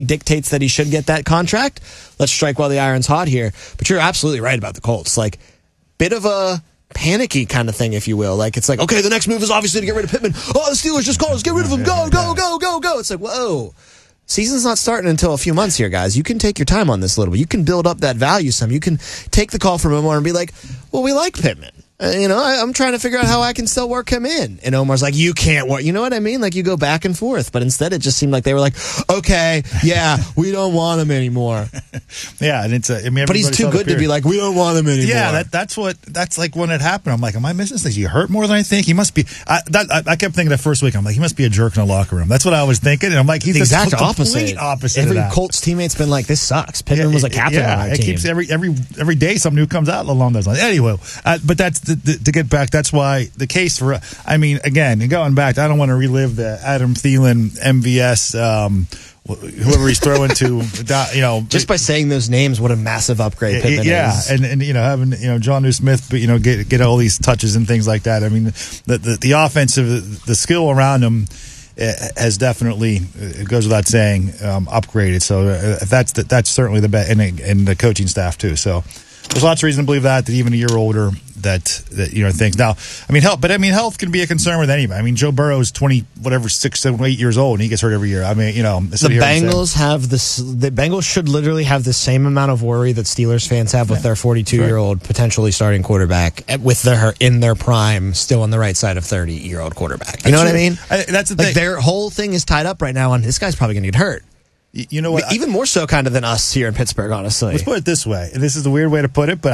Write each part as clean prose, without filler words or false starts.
dictates that he should get that contract. Let's strike while the iron's hot here. But you're absolutely right about the Colts. Like, bit of a panicky kind of thing, if you will. Like, it's like, okay, the next move is obviously to get rid of Pittman. Oh, the Steelers just called us. Get rid of him. Go, go, go, go, go. It's like, whoa. Season's not starting until a few months here, guys. You can take your time on this a little bit. You can build up that value some. You can take the call from Omar and be like, well, we like Pittman. I'm trying to figure out how I can still work him in. And Omar's like, you can't work. You know what I mean? Like, you go back and forth. But instead, it just seemed like they were like, okay, yeah, we don't want him anymore. Yeah, and but he's too good to be like, we don't want him anymore. Yeah, that's like when it happened. I'm like, am I missing things? He hurt more than I think. He must be. I kept thinking that first week. I'm like, he must be a jerk in the locker room. That's what I was thinking. And I'm like, he's the exact complete opposite. Every Colts teammate's been like, this sucks. Pittman was a captain on our team. It keeps every day something new comes out along those lines. Anyway, but that's to get back. That's why the case for, again, going back, I don't want to relive the Adam Thielen MVS, whoever he's throwing to, just by saying those names, what a massive upgrade Pittman is. and having Jonnu Smith, get all these touches and things like that. I mean, the offensive, the skill around him has definitely, it goes without saying, upgraded. So that's certainly the best, and the coaching staff too. So there's lots of reason to believe that even a year older that things. Now, health can be a concern with anybody. I mean, Joe Burrow's 20, 6, 7, 8 years old, and he gets hurt every year. I mean, the Bengals have this. The Bengals should literally have the same amount of worry that Steelers fans have with their 42-year-old potentially starting quarterback with in their prime, still on the right side of 30-year-old quarterback. You know what I mean? That's the thing. Their whole thing is tied up right now on this guy's probably going to get hurt. You know what? Even more so kind of than us here in Pittsburgh, honestly. Let's put it this way. And this is a weird way to put it, but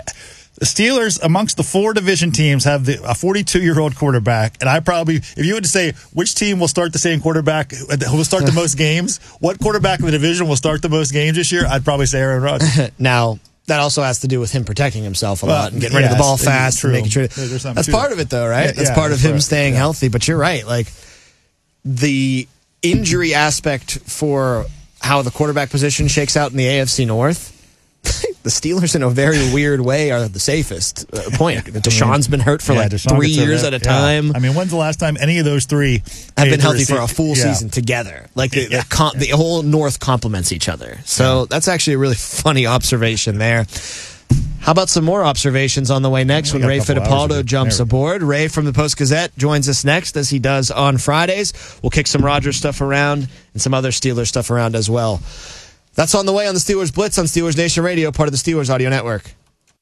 the Steelers, amongst the 4 division teams, have a 42-year-old quarterback. And I probably, if you were to say which team will start the same quarterback, who will start the most games, what quarterback in the division will start the most games this year, I'd probably say Aaron Rodgers. Now, that also has to do with him protecting himself a lot and getting rid of the ball fast and making sure. That's part of it, though, right? That's part of him staying healthy. But you're right. Like, the injury aspect for how the quarterback position shakes out in the AFC North, the Steelers in a very weird way are the safest point. Deshaun's been hurt for 3 years at a time. I mean, when's the last time any of those three have been healthy for a full season together? Like the whole North complements each other. So that's actually a really funny observation there. How about some more observations on the way next when Ray Fittipaldo jumps aboard? Ray from the Post-Gazette joins us next, as he does on Fridays. We'll kick some Rodgers stuff around and some other Steelers stuff around as well. That's on the way on the Steelers Blitz on Steelers Nation Radio, part of the Steelers Audio Network.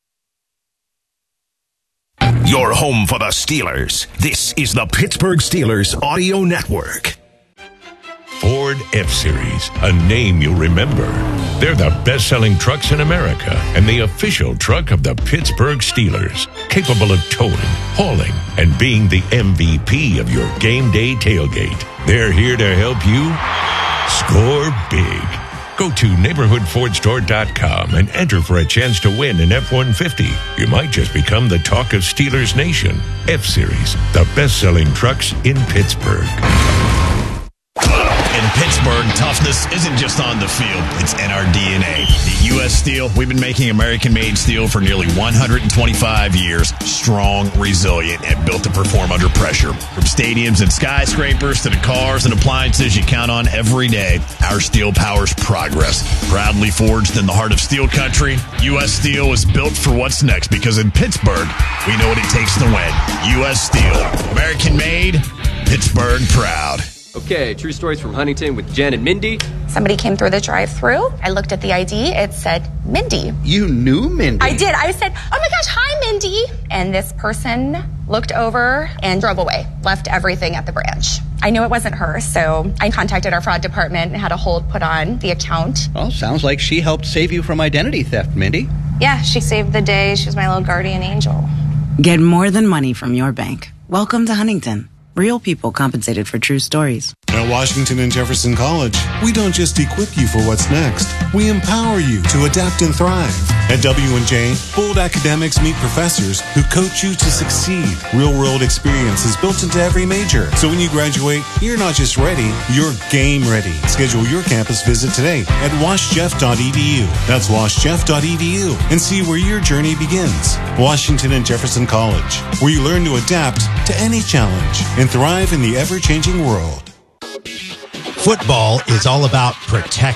Your home for the Steelers. This is the Pittsburgh Steelers Audio Network. Ford F-Series, a name you'll remember. They're the best-selling trucks in America and the official truck of the Pittsburgh Steelers, capable of towing, hauling, and being the MVP of your game day tailgate. They're here to help you score big. Go to neighborhoodfordstore.com and enter for a chance to win an F-150. You might just become the talk of Steelers Nation. F-Series, the best-selling trucks in Pittsburgh. In Pittsburgh, toughness isn't just on the field, it's in our DNA. At U.S. Steel, we've been making American-made steel for nearly 125 years, strong, resilient, and built to perform under pressure. From stadiums and skyscrapers to the cars and appliances you count on every day, our steel powers progress. Proudly forged in the heart of steel country, U.S. Steel is built for what's next, because in Pittsburgh, we know what it takes to win. U.S. Steel, American-made, Pittsburgh proud. Okay, true stories from Huntington with Jen and Mindy. Somebody came through the drive-thru. I looked at the ID. It said Mindy. You knew Mindy? I did. I said, oh my gosh, hi, Mindy. And this person looked over and drove away, left everything at the branch. I knew it wasn't her, so I contacted our fraud department and had a hold put on the account. Well, sounds like she helped save you from identity theft, Mindy. Yeah, she saved the day. She was my little guardian angel. Get more than money from your bank. Welcome to Huntington. Real people compensated for true stories. At Washington and Jefferson College, we don't just equip you for what's next. We empower you to adapt and thrive. At W&J, bold academics meet professors who coach you to succeed. Real-world experience is built into every major. So when you graduate, you're not just ready, you're game ready. Schedule your campus visit today at washjeff.edu. That's washjeff.edu and see where your journey begins. Washington and Jefferson College, where you learn to adapt to any challenge and thrive in the ever-changing world. Football is all about protection.